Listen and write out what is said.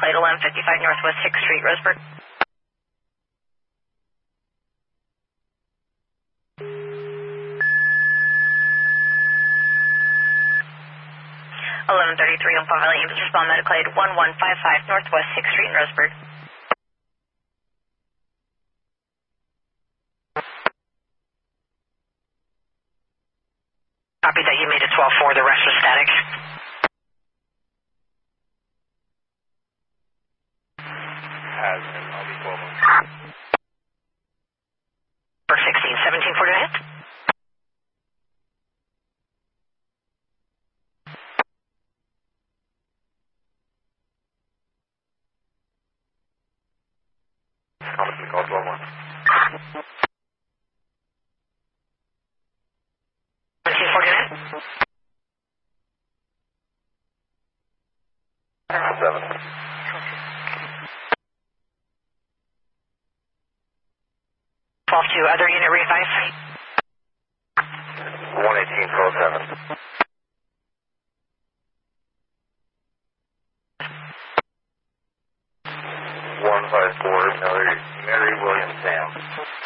Metaclade 1155 Northwest 6th Street, Roseburg. 1133 on Palm Valley, ambulance respond Metaclade 1155 Northwest 6th Street in Roseburg. Copy that, you made it 12-4, the rest was static. Has been, I'll be 12 on. For 16, 17 for hit. Thomas, call 12 on. 17 for hit. 7. 12-2, other unit readvice. 118, 12-7. One five four, Mary William Sam.